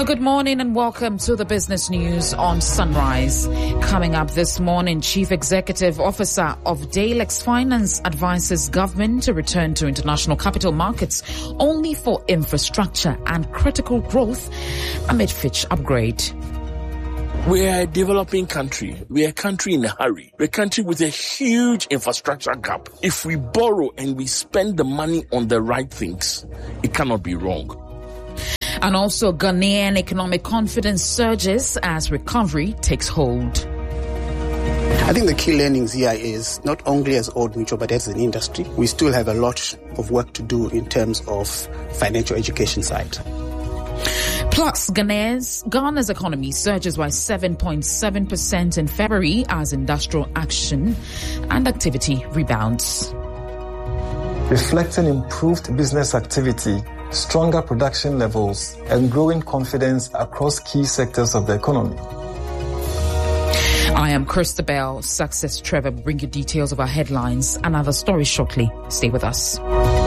Well, good morning and welcome to the business news on Sunrise. Coming up this morning, Chief Executive Officer of Dalex Finance advises government to return to international capital markets only for infrastructure and critical growth amid Fitch upgrade. We are a developing country. We are a country in a hurry. We're a country with a huge infrastructure gap. If we borrow and we spend the money on the right things, it cannot be wrong. And also, Ghanaian economic confidence surges as recovery takes hold. I think the key learnings here is not only as Old Mutual, but as an industry, we still have a lot of work to do in terms of financial education side. Plus, Ghana's economy surges by 7.7% in February as industrial action and activity rebounds. Reflecting improved business activity, stronger production levels, and growing confidence across key sectors of the economy. I am Christabel Success Trevor. Bring you details of our headlines and other stories shortly. Stay with us.